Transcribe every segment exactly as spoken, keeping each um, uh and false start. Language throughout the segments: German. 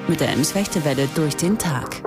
mit der Emswächtewelle durch den Tag.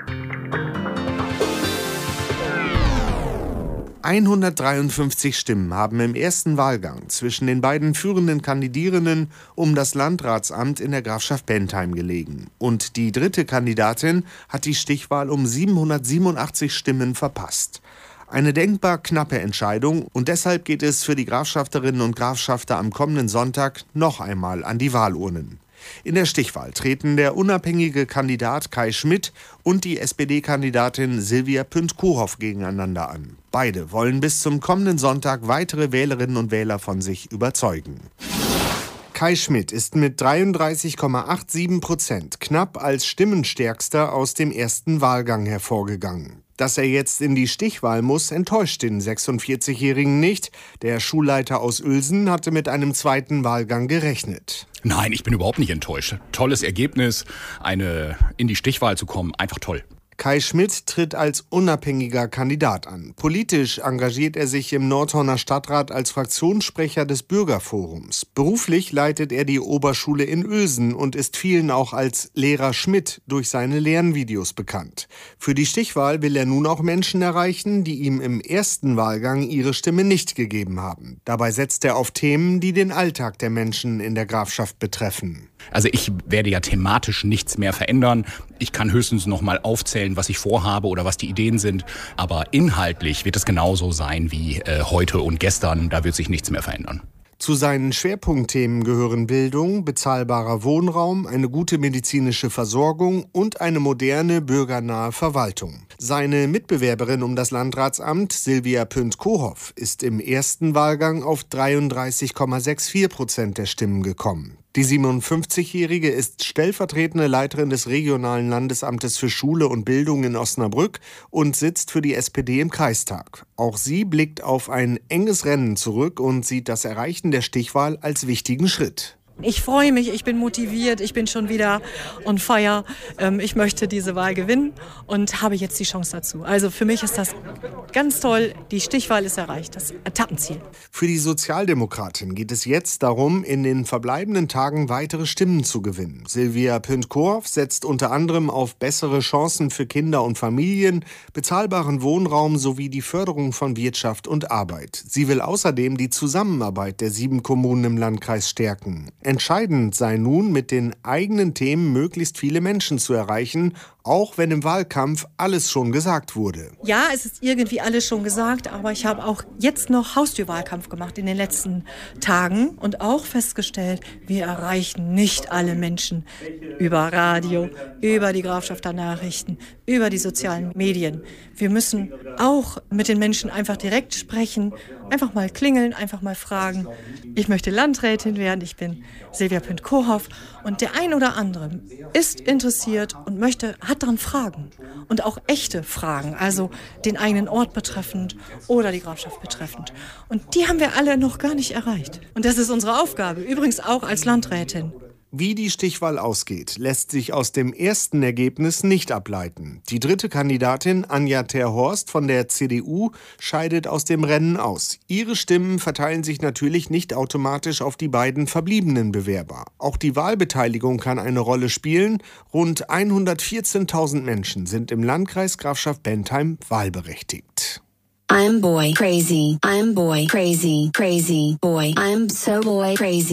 hundertdreiundfünfzig Stimmen haben im ersten Wahlgang zwischen den beiden führenden Kandidierenden um das Landratsamt in der Grafschaft Bentheim gelegen. Und die dritte Kandidatin hat die Stichwahl um siebenhundertsiebenundachtzig Stimmen verpasst. Eine denkbar knappe Entscheidung, und deshalb geht es für die Grafschafterinnen und Grafschafter am kommenden Sonntag noch einmal an die Wahlurnen. In der Stichwahl treten der unabhängige Kandidat Kai Schmidt und die S P D-Kandidatin Silvia Pünd-Kohoff gegeneinander an. Beide wollen bis zum kommenden Sonntag weitere Wählerinnen und Wähler von sich überzeugen. Kai Schmidt ist mit dreiunddreißig Komma siebenundachtzig Prozent knapp als Stimmenstärkster aus dem ersten Wahlgang hervorgegangen. Dass er jetzt in die Stichwahl muss, enttäuscht den sechsundvierzigjährigen nicht. Der Schulleiter aus Uelsen hatte mit einem zweiten Wahlgang gerechnet. Nein, ich bin überhaupt nicht enttäuscht. Tolles Ergebnis, eine in die Stichwahl zu kommen, einfach toll. Kai Schmidt tritt als unabhängiger Kandidat an. Politisch engagiert er sich im Nordhorner Stadtrat als Fraktionssprecher des Bürgerforums. Beruflich leitet er die Oberschule in Uelsen und ist vielen auch als Lehrer Schmidt durch seine Lernvideos bekannt. Für die Stichwahl will er nun auch Menschen erreichen, die ihm im ersten Wahlgang ihre Stimme nicht gegeben haben. Dabei setzt er auf Themen, die den Alltag der Menschen in der Grafschaft betreffen. Also ich werde ja thematisch nichts mehr verändern. Ich kann höchstens noch mal aufzählen, was ich vorhabe oder was die Ideen sind. Aber inhaltlich wird es genauso sein wie äh, heute und gestern. Da wird sich nichts mehr verändern. Zu seinen Schwerpunktthemen gehören Bildung, bezahlbarer Wohnraum, eine gute medizinische Versorgung und eine moderne, bürgernahe Verwaltung. Seine Mitbewerberin um das Landratsamt, Silvia Pünd-Kohoff, ist im ersten Wahlgang auf dreiunddreißig Komma vierundsechzig Prozent der Stimmen gekommen. Die siebenundfünfzigjährige ist stellvertretende Leiterin des regionalen Landesamtes für Schule und Bildung in Osnabrück und sitzt für die S P D im Kreistag. Auch sie blickt auf ein enges Rennen zurück und sieht das Erreichen der Stichwahl als wichtigen Schritt. Ich freue mich, ich bin motiviert, ich bin schon wieder on fire. Ähm, ich möchte diese Wahl gewinnen und habe jetzt die Chance dazu. Also für mich ist das ganz toll. Die Stichwahl ist erreicht, das Etappenziel. Für die Sozialdemokratin geht es jetzt darum, in den verbleibenden Tagen weitere Stimmen zu gewinnen. Silvia Pünd-Kohoff setzt unter anderem auf bessere Chancen für Kinder und Familien, bezahlbaren Wohnraum sowie die Förderung von Wirtschaft und Arbeit. Sie will außerdem die Zusammenarbeit der sieben Kommunen im Landkreis stärken. Entscheidend sei nun, mit den eigenen Themen möglichst viele Menschen zu erreichen, auch wenn im Wahlkampf alles schon gesagt wurde. Ja, es ist irgendwie alles schon gesagt, aber ich habe auch jetzt noch Haustürwahlkampf gemacht in den letzten Tagen und auch festgestellt, wir erreichen nicht alle Menschen über Radio, über die Grafschafter Nachrichten, über die sozialen Medien. Wir müssen auch mit den Menschen einfach direkt sprechen, einfach mal klingeln, einfach mal fragen. Ich möchte Landrätin werden, ich bin Silvia Pünd-Kohoff und der ein oder andere ist interessiert und möchte, hat daran Fragen und auch echte Fragen, also den eigenen Ort betreffend oder die Grafschaft betreffend. Und die haben wir alle noch gar nicht erreicht. Und das ist unsere Aufgabe, übrigens auch als Landrätin. Wie die Stichwahl ausgeht, lässt sich aus dem ersten Ergebnis nicht ableiten. Die dritte Kandidatin, Anja Terhorst von der C D U, scheidet aus dem Rennen aus. Ihre Stimmen verteilen sich natürlich nicht automatisch auf die beiden verbliebenen Bewerber. Auch die Wahlbeteiligung kann eine Rolle spielen. Rund hundertvierzehntausend Menschen sind im Landkreis Grafschaft Bentheim wahlberechtigt. I'm boy crazy. I'm boy crazy. Crazy boy. I'm so boy crazy.